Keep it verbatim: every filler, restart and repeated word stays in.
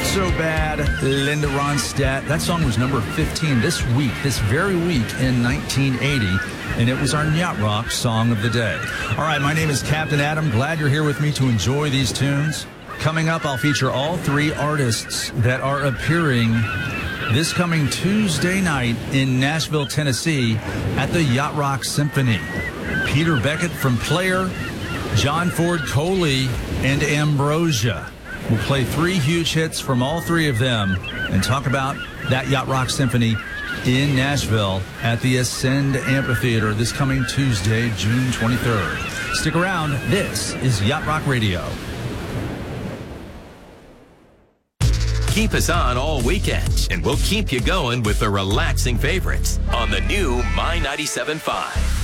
So Bad, Linda Ronstadt. That song was number fifteen this week, this very week in nineteen eighty, and it was our Yacht Rock Song of the Day. All right, my name is Captain Adam. Glad you're here with me to enjoy these tunes. Coming up, I'll feature all three artists that are appearing this coming Tuesday night in Nashville, Tennessee at the Yacht Rock Symphony. Peter Beckett from Player, John Ford Coley, and Ambrosia. We'll play three huge hits from all three of them and talk about that Yacht Rock Symphony in Nashville at the Ascend Amphitheater this coming Tuesday, June twenty-third. Stick around. This is Yacht Rock Radio. Keep us on all weekend, and we'll keep you going with the relaxing favorites on the new My ninety-seven point five.